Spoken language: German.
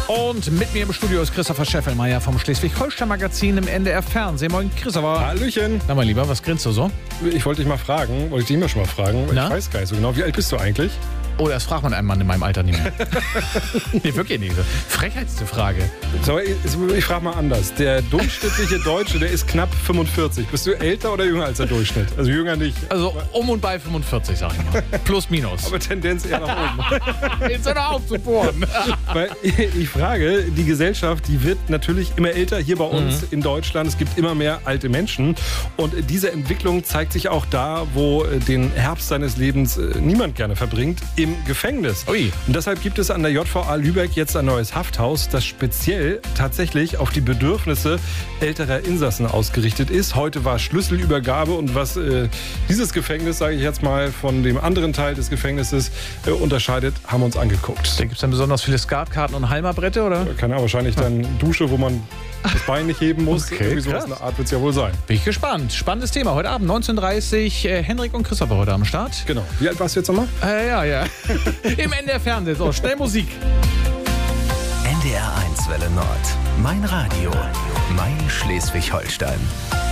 Und mit mir im Studio ist Christopher Scheffelmeier vom Schleswig-Holstein-Magazin im NDR Fernsehen. Moin, Christopher. Hallöchen. Na, mein Lieber, was grinst du so? Ich wollte dich immer fragen, wollte ich dich immer schon mal fragen. Na? Ich weiß gar nicht so genau. Wie alt bist du eigentlich? Oh, das fragt man einen Mann in meinem Alter nicht mehr. Nee, wirklich nicht. Frechheitste Frage. So, ich frage mal anders. Der durchschnittliche Deutsche, der ist knapp 45. Bist du älter oder jünger als der Durchschnitt? Also jünger nicht. Also um und bei 45, sag ich mal. Plus, minus. Aber Tendenz eher nach oben. Jetzt hör auf zu bohren. Weil ich frage, die Gesellschaft, die wird natürlich immer älter hier bei uns in Deutschland. Es gibt immer mehr alte Menschen. Und diese Entwicklung zeigt sich auch da, wo den Herbst seines Lebens niemand gerne verbringt, im Gefängnis. Ui. Und deshalb gibt es an der JVA Lübeck jetzt ein neues Hafthaus, das speziell tatsächlich auf die Bedürfnisse älterer Insassen ausgerichtet ist. Heute war Schlüsselübergabe und was dieses Gefängnis, sage ich jetzt mal, von dem anderen Teil des Gefängnisses unterscheidet, haben wir uns angeguckt. Da gibt es dann besonders viele Skatkarten und Halma-Brette, oder? Keine Ahnung, wahrscheinlich dann Dusche, wo man das Bein nicht heben muss. Okay, Irgendwie sowas in der Art wird es ja wohl sein. Bin ich gespannt. Spannendes Thema. Heute Abend 19:30 Henrik und Christopher heute am Start. Genau. Wie alt warst du jetzt nochmal? Ja. Im NDR Fernsehen. So, schnell Musik. NDR 1 Welle Nord. Mein Radio. Mein Schleswig-Holstein.